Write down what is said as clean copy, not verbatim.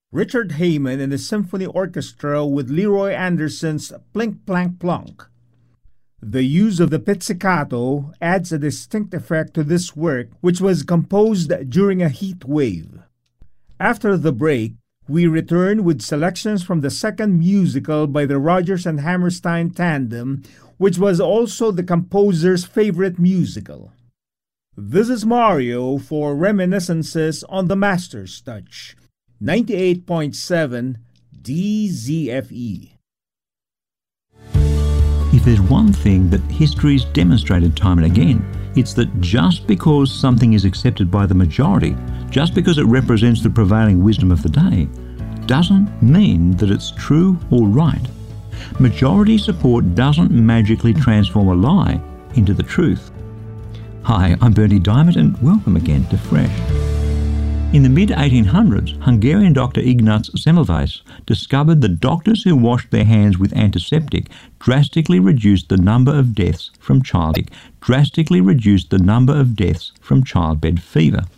Richard Heyman and the Symphony Orchestra with Leroy Anderson's Plink Plank Plunk. The use of the pizzicato adds a distinct effect to this work, which was composed during a heat wave. After the break, we return with selections from the second musical by the Rodgers and Hammerstein tandem, which was also the composer's favorite musical. This is Mario for Reminiscences on the Master's Touch, 98.7 DZFE. If there's one thing that history's demonstrated time and again, it's that just because something is accepted by the majority, just because it represents the prevailing wisdom of the day, doesn't mean that it's true or right. Majority support doesn't magically transform a lie into the truth. Hi, I'm Bernie Diamond and welcome again to Fresh. In the mid-1800s, Hungarian doctor Ignaz Semmelweis discovered that doctors who washed their hands with antiseptic drastically reduced the number of deaths from childbed fever.